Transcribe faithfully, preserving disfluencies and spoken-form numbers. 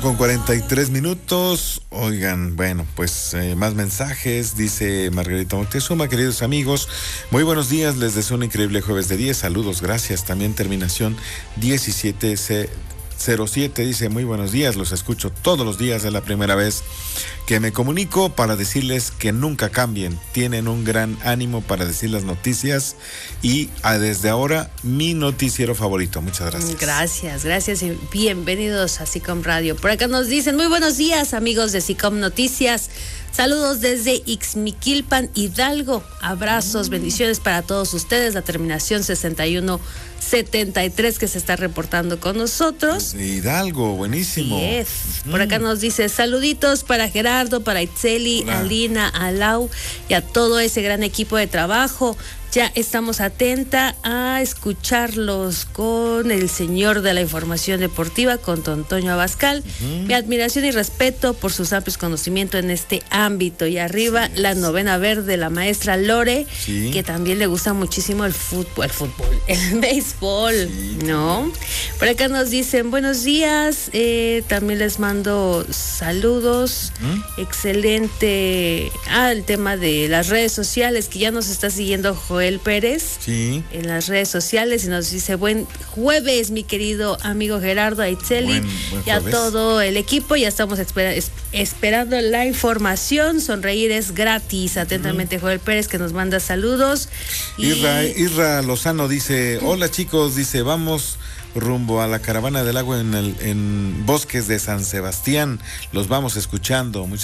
Con cuarenta y tres minutos, oigan, bueno, pues eh, más mensajes, dice Margarita Moctezuma, queridos amigos, muy buenos días, les deseo un increíble jueves de diez, saludos, gracias, también terminación diecisiete cero siete, dice muy buenos días, los escucho todos los días, es la primera vez que me comunico para decirles que nunca cambien, tienen un gran ánimo para decir las noticias y a, desde ahora mi noticiero favorito, muchas gracias. Gracias, gracias y bienvenidos a SICOM Radio. Por acá nos dicen muy buenos días amigos de SICOM Noticias, saludos desde Ixmiquilpan, Hidalgo, abrazos, mm. bendiciones para todos ustedes, la terminación sesenta y uno setenta y tres que se está reportando con nosotros. Hidalgo, buenísimo. Sí es. Uh-huh. Por acá nos dice saluditos para Gerardo, para Itzeli, Hola. Alina, Alau y a todo ese gran equipo de trabajo. Ya estamos atenta a escucharlos con el señor de la información deportiva, con Don Toño Abascal. Uh-huh. Mi admiración y respeto por sus amplios conocimientos en este ámbito. Y arriba sí, la novena verde, la maestra Lore, sí. que también le gusta muchísimo el fútbol, el fútbol, el béisbol, sí, ¿no? Por acá nos dicen buenos días, eh, también les mando saludos. ¿Mm? Excelente. Ah, el tema de las redes sociales, que ya nos está siguiendo Joel Joel Pérez sí. en las redes sociales y nos dice buen jueves mi querido amigo Gerardo Aitzeli y a todo el equipo, ya estamos espera, es, esperando la información, sonreír es gratis, atentamente uh-huh. Joel Pérez que nos manda saludos. Y... Irra, Irra Lozano dice hola chicos, dice vamos rumbo a la caravana del agua en, el, en Bosques de San Sebastián, los vamos escuchando. Muchas